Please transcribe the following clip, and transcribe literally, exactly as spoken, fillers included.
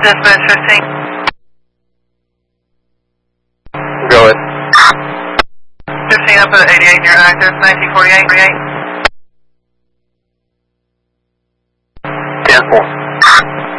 Dispatch fifteen. Go ahead. fifteen up at eighty-eight near active, nineteen forty-eight, forty-eight. ten four.